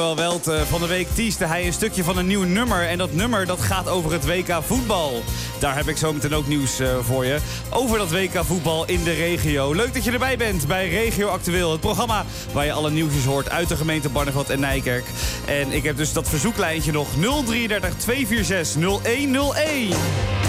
Welt, van de week teaste hij een stukje van een nieuw nummer. En dat nummer dat gaat over het WK voetbal. Daar heb ik zo meteen ook nieuws voor je. Over dat WK voetbal in de regio. Leuk dat je erbij bent bij Regio Actueel. Het programma waar je alle nieuwsjes hoort uit de gemeente Barneveld en Nijkerk. En ik heb dus dat verzoeklijntje nog 033 246 0101.